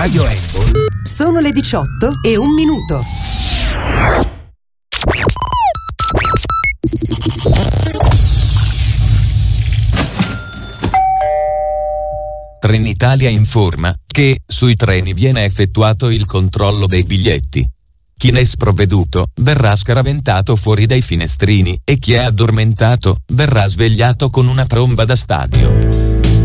Radio Embol. Sono le 18:01. Trenitalia informa che sui treni viene effettuato il controllo dei biglietti. Chi è sprovveduto verrà scaraventato fuori dai finestrini e chi è addormentato verrà svegliato con una tromba da stadio.